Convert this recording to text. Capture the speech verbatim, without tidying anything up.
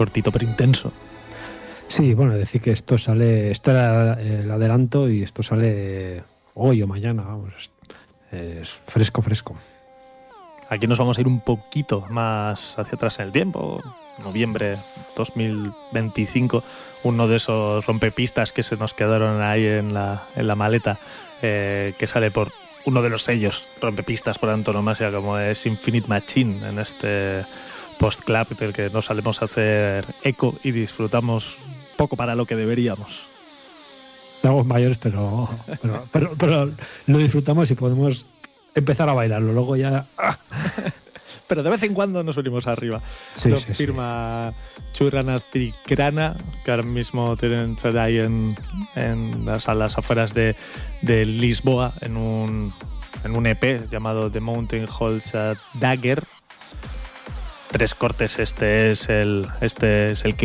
cortito pero intenso. Sí, bueno, decir que esto sale, esto era el adelanto y esto sale hoy o mañana, vamos, es fresco, fresco. Aquí nos vamos a ir un poquito más hacia atrás en el tiempo, noviembre dos mil veinticinco, uno de esos rompepistas que se nos quedaron ahí en la, en la maleta, eh, que sale por uno de los sellos rompepistas por antonomasia, como es Infinite Machine, en este post-club del que nos solemos hacer eco y disfrutamos poco para lo que deberíamos. Estamos mayores, pero, pero, pero, pero lo disfrutamos y podemos empezar a bailarlo. Luego ya... Pero de vez en cuando nos venimos arriba. Sí, Lo sí, firma sí. Churrana Tricrana, que ahora mismo tienen sede ahí en, en las, a las afueras de, de Lisboa, en un, en un E P llamado The Mountain Holds a Dagger. Tres cortes, este es el, este es el que